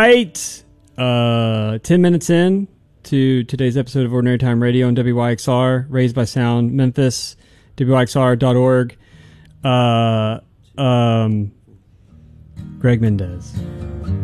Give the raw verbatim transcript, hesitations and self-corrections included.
right. Uh, ten minutes in to today's episode of Ordinary Time Radio on W Y X R, Raised by Sound, Memphis, W Y X R dot org. Uh, um, Greg Mendez.